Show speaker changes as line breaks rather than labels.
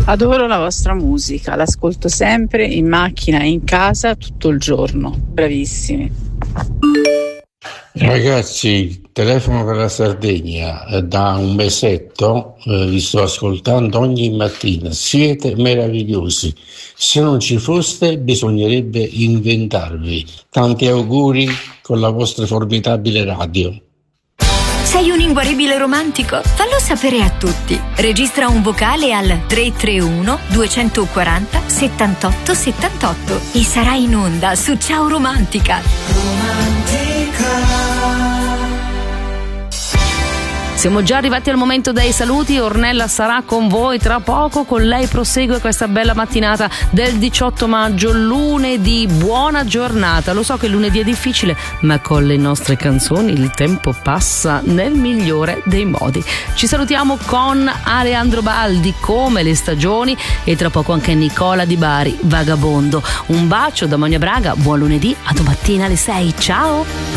Adoro la vostra musica, l'ascolto sempre in macchina e in casa tutto il giorno. Bravissimi.
Ragazzi, telefono per la Sardegna, da un mesetto vi sto ascoltando ogni mattina, siete meravigliosi, se non ci foste bisognerebbe inventarvi. Tanti auguri con la vostra formidabile radio.
Sei un inguaribile romantico? Fallo sapere a tutti. Registra un vocale al 331 240 78 78 e sarai in onda su Ciao Romantica.
Siamo già arrivati al momento dei saluti. Ornella sarà con voi tra poco. Con lei prosegue questa bella mattinata del 18 maggio, lunedì. Buona giornata. Lo so che lunedì è difficile, ma con le nostre canzoni il tempo passa nel migliore dei modi. Ci salutiamo con Aleandro Baldi, Come le stagioni, e tra poco anche Nicola Di Bari, Vagabondo. Un bacio da Monia Braga, buon lunedì, a domattina alle 6. Ciao!